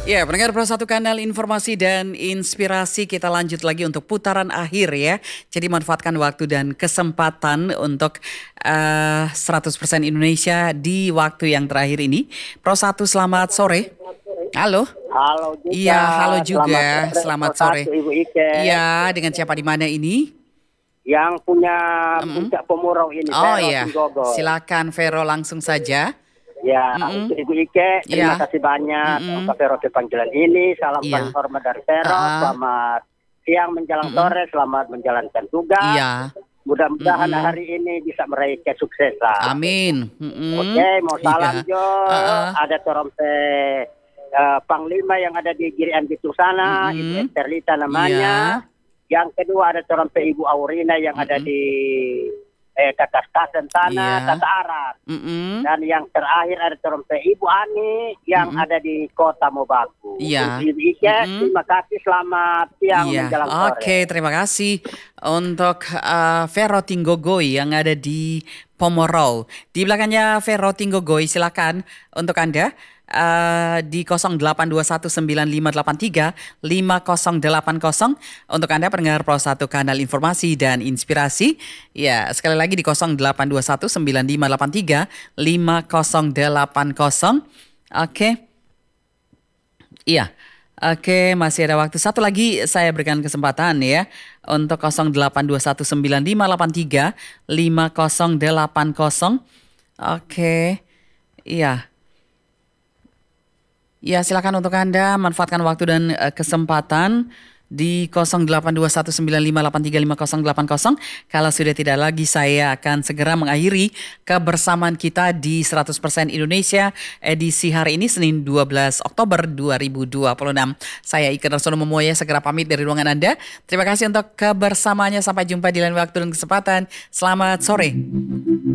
Ya, pendengar Pro Satu Kanal Informasi dan Inspirasi, kita lanjut lagi untuk putaran akhir ya. Jadi manfaatkan waktu dan kesempatan untuk 100% Indonesia di waktu yang terakhir ini. Pro Satu, selamat sore. Halo. Halo juga, Iya, halo selamat juga. sore Selamat sore. Satu Ibu Ike, Iya, dengan siapa di mana ini? yang punya Mm-mm. puncak Pemurau ini, Oh Vero iya, Singgogo. silakan Vero langsung saja. Ya, Mm-mm. untuk Ibu Ike, terima Iya. kasih banyak Mm-mm. untuk Vero di panggilan ini. Salam paling Iya. hormat dari Vero, Ah, selamat siang menjelang mm-mm. sore, selamat menjalankan tugas. Iya. Mudah-mudahan Mm-mm. hari ini bisa meraih kesuksesan. Amin. Mm-mm. Oke, mau salam Iya. Jo, Ah, ada Torompe Panglima yang ada di Girian Bitung sana, Ibu mm-mm. Esterlita Iya. namanya. Yang kedua ada Torompe Ibu Aurina yang ada Mm-mm. di Takastasen sana, Iya. Tata Arat. Mm-mm. Dan yang terakhir ada Torompe Ibu Ani yang Mm-mm. ada di Kota Mobagu. Iya. Untuk Ibu Ike, Mm-mm. terima kasih, selamat siang Iya. menjelang sore. Oke, terima kasih untuk Vero Tinggogoi yang ada di Pomorol. Di belakangnya Vero Tinggogoi, silakan untuk Anda di 082195835080 untuk Anda pendengar Pro 1 Kanal Informasi dan Inspirasi. Ya, sekali lagi di 082195835080. Oke. Iya. Oke, masih ada waktu. Satu lagi saya berikan kesempatan ya untuk 082195835080. Oke. Iya. Ya, silakan untuk Anda manfaatkan waktu dan kesempatan di 082195835080. Kalau sudah tidak lagi, saya akan segera mengakhiri kebersamaan kita di 100% Indonesia edisi hari ini Senin 12 Oktober 2026. Saya Ike Darsono Momoya segera pamit dari ruangan Anda. Terima kasih untuk kebersamaannya. Sampai jumpa di lain waktu dan kesempatan. Selamat sore.